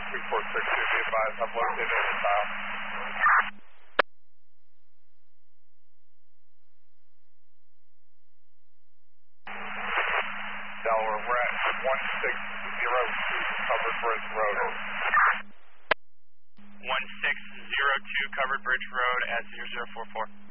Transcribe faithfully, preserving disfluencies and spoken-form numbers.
two four six two, be advised, I'm located in the south. Delaware, we're at one six zero two Covered Bridge Road. one six zero two Covered Bridge Road at zero zero four four.